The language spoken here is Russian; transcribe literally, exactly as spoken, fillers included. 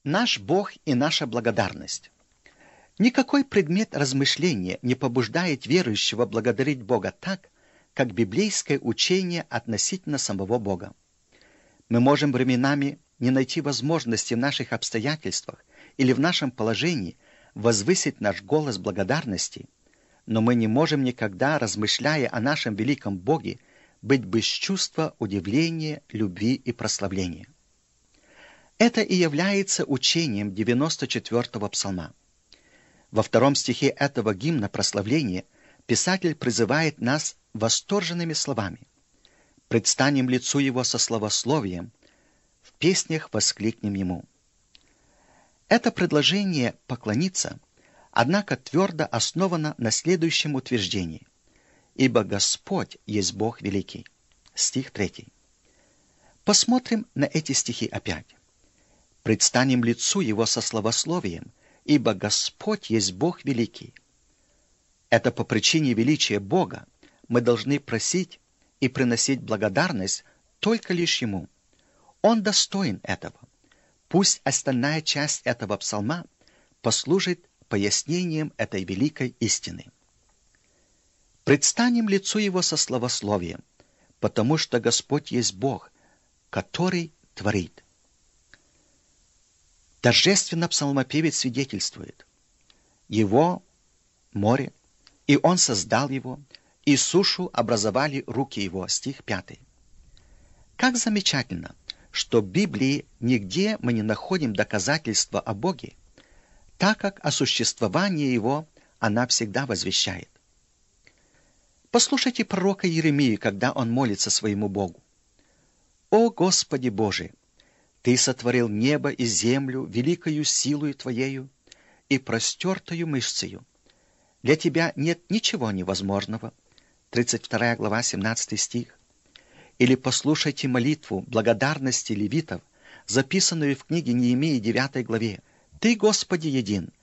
Наш Бог и наша благодарность. Никакой предмет размышления не побуждает верующего благодарить Бога так, как библейское учение относительно самого Бога. Мы можем временами не найти возможности в наших обстоятельствах или в нашем положении возвысить наш голос благодарности, но мы не можем никогда, размышляя о нашем великом Боге, быть без чувства удивления, любви и прославления. Это и является учением девяносто четвёртого псалма. Во втором стихе этого гимна прославления писатель призывает нас восторженными словами. «Предстанем лицу Его со славословием, в песнях воскликнем Ему». Это предложение поклониться, однако твердо основано на следующем утверждении: «Ибо Господь есть Бог великий». Стих третий. Посмотрим на эти стихи опять. «Предстанем лицу Его со славословием, ибо Господь есть Бог великий». Это по причине величия Бога мы должны просить и приносить благодарность только лишь Ему. Он достоин этого. Пусть остальная часть этого псалма послужит пояснением этой великой истины. «Предстанем лицу Его со славословием, потому что Господь есть Бог, который творит». Торжественно псалмопевец свидетельствует: «Его море, и Он создал его, и сушу образовали руки Его». Стих пятый. Как замечательно, что в Библии нигде мы не находим доказательства о Боге, так как о существовании Его она всегда возвещает. Послушайте пророка Иеремию, когда он молится своему Богу: «О Господи Боже! Ты сотворил небо и землю великою силою Твоею и простертою мышцею. Для Тебя нет ничего невозможного». тридцать вторая глава, семнадцатый стих. Или послушайте молитву благодарности левитов, записанную в книге Неемии девятой главе. «Ты, Господи, един,